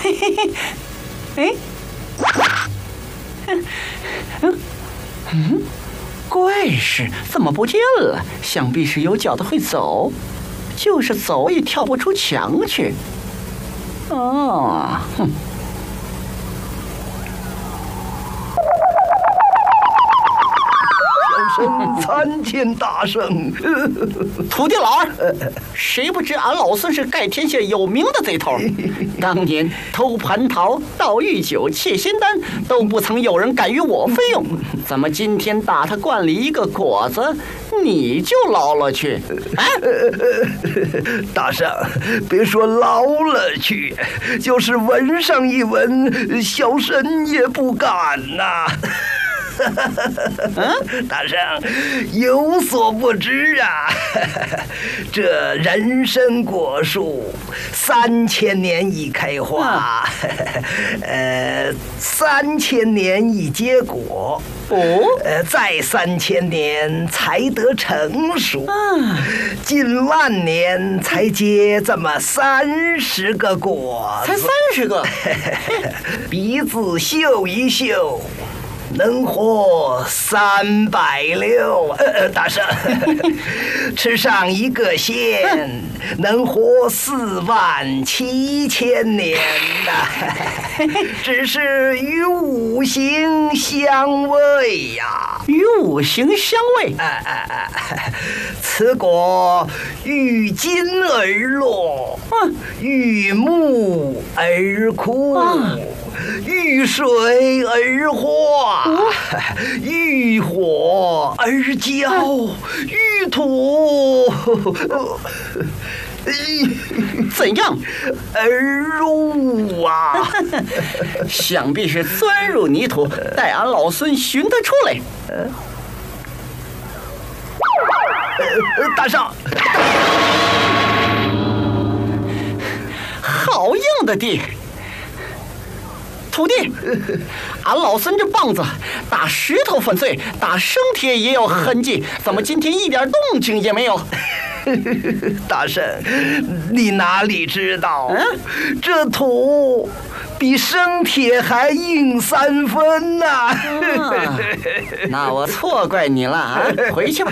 哎，怪事怎么不见了？想必是有脚的会走，就是走也跳不出墙去。哦，哼。 参见大圣。 徒弟老二，谁不知俺老孙是盖天下有名的贼头？当年偷蟠桃、盗玉酒、窃仙丹，都不曾有人敢与我费用。怎么今天打他罐里一个果子，你就捞了去？啊！ 大圣，别说捞了去，就是闻上一闻，小神也不敢呐。大圣有所不知啊，这人参果树3000年一开花，3000年一结果，再3000年才得成熟，近万年才结这么30个果子， 才30个， 鼻子嗅一嗅。能活360，大圣，吃上一个仙，能活47000年呐！只是与五行相违呀， 与五行相违。 此果遇金而落，遇木而枯。遇水而化，遇火而焦，遇土怎样而入啊？ 想必是钻入泥土，待俺老孙寻他出来。 大圣， 好硬的地！徒弟，俺老孙这棒子打石头粉碎，打生铁也有痕迹，怎么今天一点动静也没有？ 大圣，你哪里知道？这土比生铁还硬3分呐！ 那我错怪你了啊！回去吧。